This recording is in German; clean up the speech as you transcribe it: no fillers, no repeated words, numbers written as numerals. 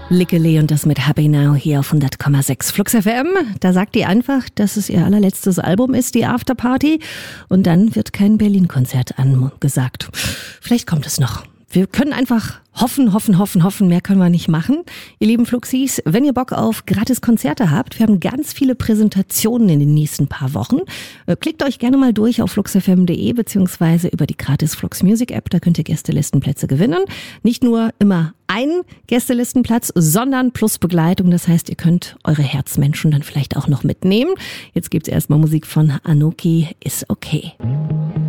Lickele und das mit Happy Now hier auf 100,6 Flux FM. Da sagt die einfach, dass es ihr allerletztes Album ist, die Afterparty. Und dann wird kein Berlin-Konzert angesagt. Vielleicht kommt es noch. Wir können einfach hoffen. Mehr können wir nicht machen. Ihr lieben Fluxis, wenn ihr Bock auf gratis Konzerte habt, wir haben ganz viele Präsentationen in den nächsten paar Wochen. Klickt euch gerne mal durch auf fluxfm.de beziehungsweise über die gratis Flux Music App. Da könnt ihr Gästelistenplätze gewinnen. Nicht nur immer ein Gästelistenplatz, sondern plus Begleitung. Das heißt, ihr könnt eure Herzmenschen dann vielleicht auch noch mitnehmen. Jetzt gibt's erstmal Musik von Anoki, Is Okay.